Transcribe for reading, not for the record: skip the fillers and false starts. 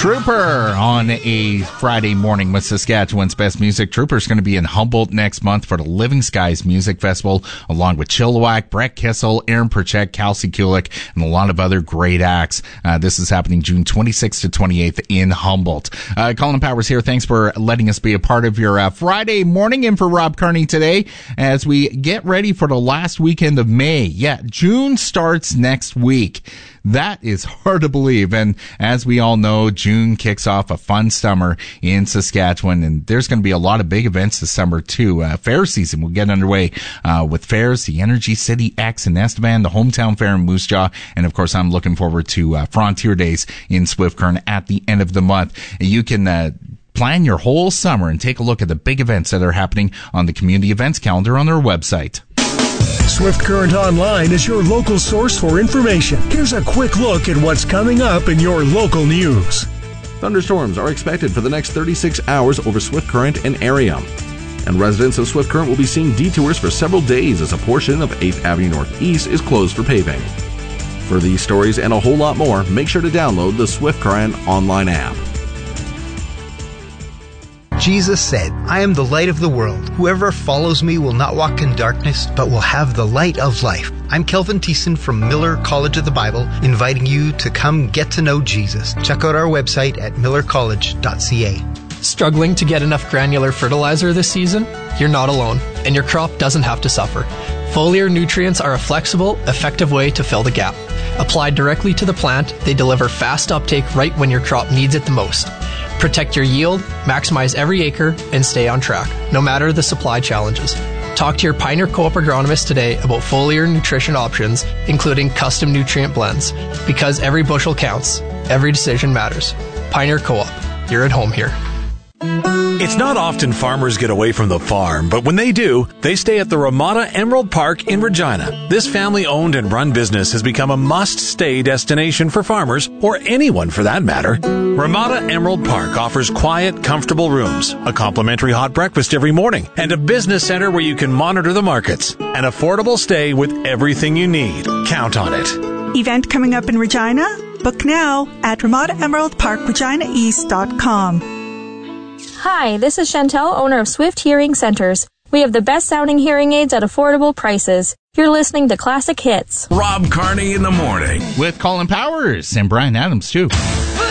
Trooper on a Friday morning with Saskatchewan's best music. Trooper's going to be in Humboldt next month for the Living Skies Music Festival, along with Chilliwack, Brett Kissel, Aaron Perchek, Kelsey Kulik, and a lot of other great acts. This is happening June 26th to 28th in Humboldt. Colin Powers here. Thanks for letting us be a part of your Friday morning. And for Rob Kearney today, as we get ready for the last weekend of May. Yeah, June starts next week. That is hard to believe. And as we all know, June kicks off a fun summer in Saskatchewan, and there's going to be a lot of big events this summer too. Fair season will get underway with fairs, the Energy City X in Estevan, the Hometown Fair in Moose Jaw, and of course I'm looking forward to Frontier Days in Swift Current at the end of the month. You can plan your whole summer and take a look at the big events that are happening on the community events calendar on their website. Swift Current Online is your local source for information. Here's a quick look at what's coming up in your local news. Thunderstorms are expected for the next 36 hours over Swift Current and area. And residents of Swift Current will be seeing detours for several days as a portion of 8th Avenue Northeast is closed for paving. For these stories and a whole lot more, make sure to download the Swift Current Online app. Jesus said, "I am the light of the world. Whoever follows me will not walk in darkness, but will have the light of life." I'm Kelvin Thiessen from Miller College of the Bible, inviting you to come get to know Jesus. Check out our website at millercollege.ca. Struggling to get enough granular fertilizer this season? You're not alone, and your crop doesn't have to suffer. Foliar nutrients are a flexible, effective way to fill the gap. Applied directly to the plant, they deliver fast uptake right when your crop needs it the most. Protect your yield, maximize every acre, and stay on track, no matter the supply challenges. Talk to your Pioneer Co-op agronomist today about foliar nutrition options, including custom nutrient blends. Because every bushel counts, every decision matters. Pioneer Co-op, you're at home here. It's not often farmers get away from the farm, but when they do, they stay at the Ramada Emerald Park in Regina. This family-owned and run business has become a must-stay destination for farmers, or anyone for that matter. Ramada Emerald Park offers quiet, comfortable rooms, a complimentary hot breakfast every morning, and a business center where you can monitor the markets. An affordable stay with everything you need. Count on it. Event coming up in Regina? Book now at RamadaEmeraldParkReginaEast.com. Hi, this is Chantel, owner of Swift Hearing Centers. We have the best sounding hearing aids at affordable prices. You're listening to Classic Hits. Rob Kearney in the morning. With Colin Powers and Brian Adams, too.